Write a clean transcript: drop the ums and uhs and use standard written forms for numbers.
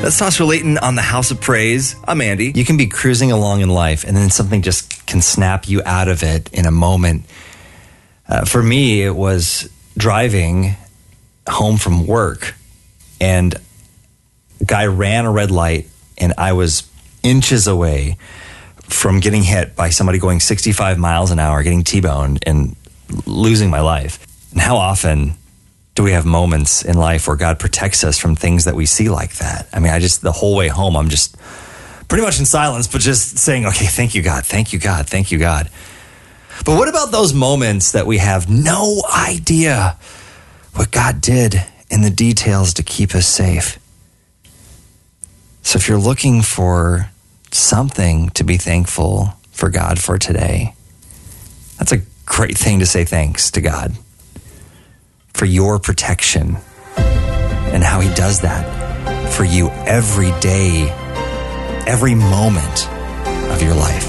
That's Tasha Layton on the House of Praise. I'm Andy. You can be cruising along in life and then something just can snap you out of it in a moment. For me, it was driving home from work and a guy ran a red light and I was inches away from getting hit by somebody going 65 miles an hour, getting T-boned and losing my life. And how often do we have moments in life where God protects us from things that we see like that? I mean, the whole way home, I'm just pretty much in silence, but just saying, okay, thank you, God, thank you, God, thank you, God. But what about those moments that we have no idea what God did in the details to keep us safe? So if you're looking for something to be thankful for God for today, that's a great thing to say thanks to God for your protection and how he does that for you every day, every moment of your life.